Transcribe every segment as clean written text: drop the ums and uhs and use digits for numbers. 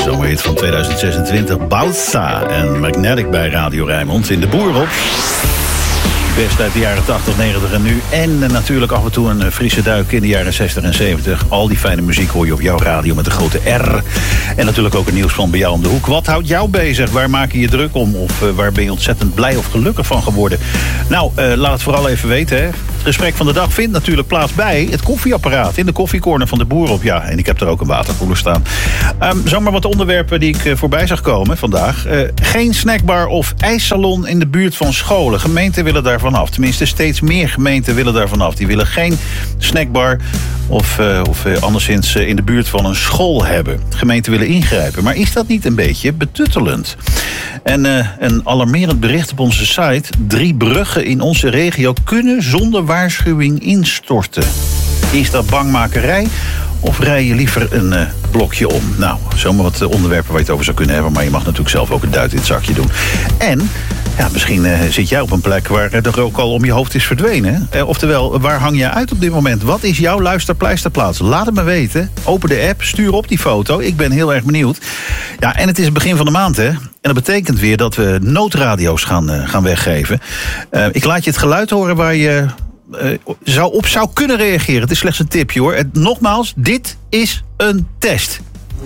zomerhit van 2026. Bautza en Magnetic bij Radio Rijnmond in de Boer op. Best uit de jaren 80, 90 en nu. En natuurlijk af en toe een frisse duik in de jaren 60 en 70. Al die fijne muziek hoor je op jouw radio met een grote R. En natuurlijk ook het nieuws van bij jou om de hoek. Wat houdt jou bezig? Waar maak je je druk om? Of waar ben je ontzettend blij of gelukkig van geworden? Nou, laat het vooral even weten. Hè. Het gesprek van de dag vindt natuurlijk plaats bij het koffieapparaat. In de koffiecorner van de Boer op. Ja, en ik heb er ook een waterkoeler staan. Zomaar wat onderwerpen die ik voorbij zag komen vandaag. Geen snackbar of ijssalon in de buurt van scholen. Gemeenten willen daarvan af. Tenminste, steeds meer gemeenten willen daarvan af. Die willen geen snackbar of anderszins in de buurt van een school hebben. Gemeenten willen ingrijpen. Maar is dat niet een beetje betuttelend? En een alarmerend bericht op onze site. 3 bruggen in onze regio kunnen zonder waarschuwing instorten. Is dat bangmakerij? Of rij je liever een blokje om? Nou, zomaar wat onderwerpen waar je het over zou kunnen hebben. Maar je mag natuurlijk zelf ook een duit in het zakje doen. En ja, misschien zit jij op een plek waar de rook al om je hoofd is verdwenen. Oftewel, waar hang je uit op dit moment? Wat is jouw luisterpleisterplaats? Laat het me weten. Open de app, stuur op die foto. Ik ben heel erg benieuwd. Ja, en het is het begin van de maand, hè? En dat betekent weer dat we noodradio's gaan weggeven. Ik laat je het geluid horen waar je zou kunnen reageren. Het is slechts een tipje, hoor. Nogmaals, dit is een test.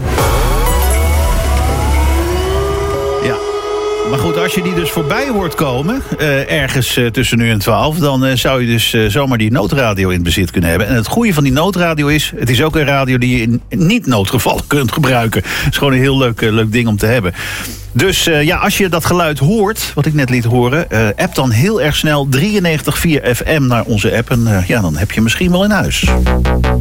Ja. Maar goed, als je die dus voorbij hoort komen, ergens tussen nu en 12... dan zou je dus zomaar die noodradio in bezit kunnen hebben. En het goede van die noodradio is, het is ook een radio die je in niet-noodgevallen kunt gebruiken. Het is gewoon een heel leuk ding om te hebben. Dus ja, als je dat geluid hoort, wat ik net liet horen, app dan heel erg snel 93.4 FM naar onze app. En ja, dan heb je misschien wel in huis.